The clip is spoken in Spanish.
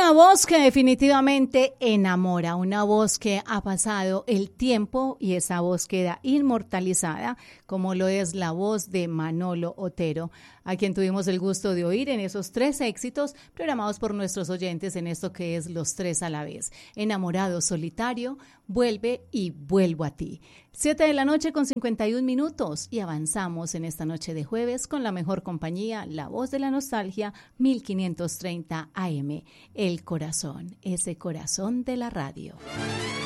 una voz que definitivamente enamora, una voz que ha pasado el tiempo y esa voz queda inmortalizada, como lo es la voz de Manolo Otero, a quien tuvimos el gusto de oír en esos 3 éxitos programados por nuestros oyentes en esto que es Los 3 a la vez. Enamorado, Solitario, Vuelve y Vuelvo a ti. 7 de la noche con 51 minutos y avanzamos en esta noche de jueves con la mejor compañía, La Voz de la Nostalgia, 1530 AM. El corazón, ese corazón de la radio.